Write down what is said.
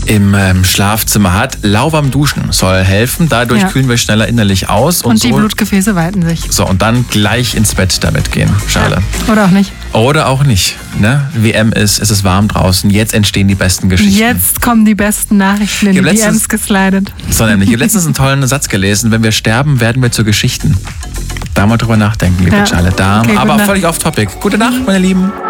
im Schlafzimmer hat. Lauwarm duschen soll helfen. Dadurch kühlen wir schneller innerlich aus. Und die Blutgefäße weiten sich. So, und dann gleich ins Bett damit gehen. Schade. Ja. Oder auch nicht. Oder auch nicht. Ne? WM ist, es ist warm draußen. Jetzt entstehen die besten Geschichten. Jetzt kommen die besten Nachrichten in die DMs geslidet. So nämlich. Ich habe letztens einen tollen Satz gelesen. Wenn wir sterben, werden wir zu Geschichten. Da mal drüber nachdenken, liebe Charlotte. Aber völlig off topic. Gute Nacht, meine Lieben.